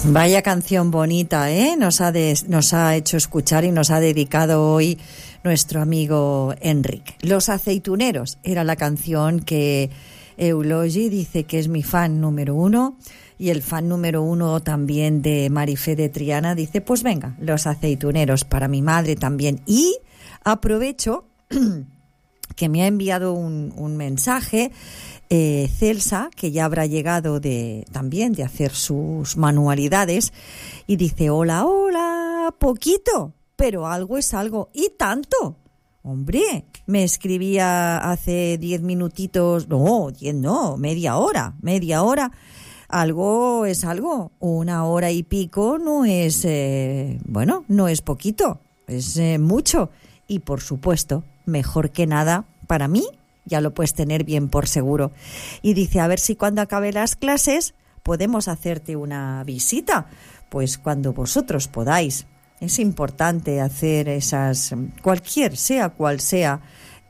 Vaya canción bonita, ¿eh? Nos ha hecho escuchar y nos ha dedicado hoy nuestro amigo Enric. Los aceituneros era la canción que Eulogi dice que es mi fan número 1, y el fan número 1 también de Marifé de Triana dice, pues venga, los aceituneros para mi madre también. Y aprovecho que me ha enviado un mensaje Celsa, que ya habrá llegado también de hacer sus manualidades, y dice, hola, poquito, pero algo es algo, y tanto. Hombre, me escribía hace 10 minutitos, media hora, algo es algo, 1 hora y pico no es, no es poquito, es mucho, y por supuesto, mejor que nada para mí, ya lo puedes tener bien por seguro. Y dice, a ver si cuando acabe las clases podemos hacerte una visita, pues cuando vosotros podáis. Es importante hacer esas, sea cual sea,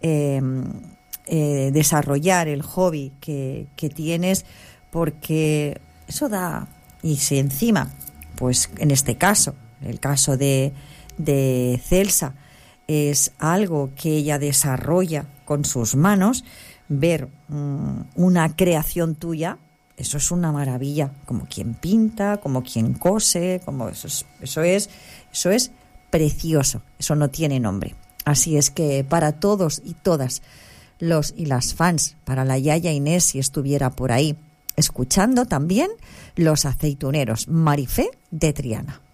desarrollar el hobby que tienes, porque eso da, y si encima, pues en este caso, el caso de Celsa, es algo que ella desarrolla con sus manos, ver una creación tuya, eso es una maravilla, como quien pinta, como quien cose, como eso es precioso, eso no tiene nombre. Así es que para todos y todas los y las fans, para la Yaya Inés si estuviera por ahí escuchando también, los aceituneros, Marifé de Triana.